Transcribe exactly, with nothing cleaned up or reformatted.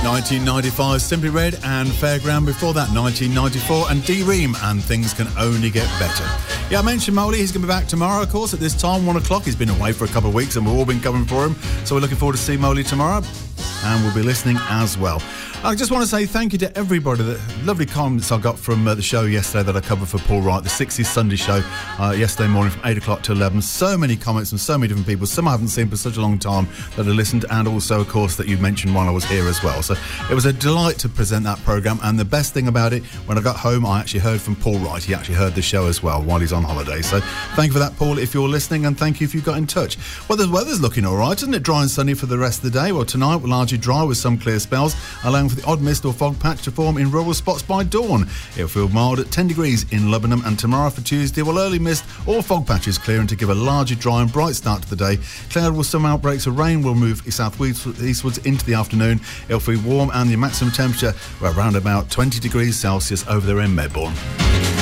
nineteen ninety-five, Simply Red and Fairground. Before that, nineteen ninety-four, and D-Ream, and Things Can Only Get Better. Yeah, I mentioned Moley. He's going to be back tomorrow, of course, at this time, one o'clock. He's been away for a couple of weeks, and we've all been covering for him. So we're looking forward to seeing Moley tomorrow, and we'll be listening as well. I just want to say thank you to everybody. The lovely comments I got from uh, the show yesterday that I covered for Paul Wright, the sixties Sunday show, uh, yesterday morning from eight o'clock to eleven. So many comments from so many different people. Some I haven't seen for such a long time that I listened, and also, of course, that you mentioned while I was here as well. So it was a delight to present that programme, and the best thing about it, when I got home, I actually heard from Paul Wright. He actually heard the show as well while he's on holiday. So thank you for that, Paul, if you're listening, and thank you if you got in touch. Well, the weather's looking all right, isn't it? Dry and sunny for the rest of the day. Well, tonight we're largely dry with some clear spells, allowing for the odd mist or fog patch to form in rural spots by dawn. It'll feel mild at ten degrees in Lebanon, and tomorrow for Tuesday, well, early mist or fog patches clearing to give a largely dry and bright start to the day. Cloud with some outbreaks of rain will move south-eastwards into the afternoon. It'll feel warm, and the maximum temperature well, around about twenty degrees Celsius over there in Medbourne.